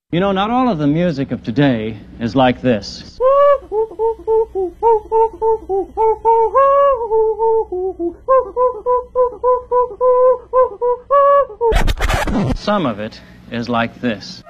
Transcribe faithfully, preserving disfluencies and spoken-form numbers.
You know, not all of the music of today is like this. Some of it is like this.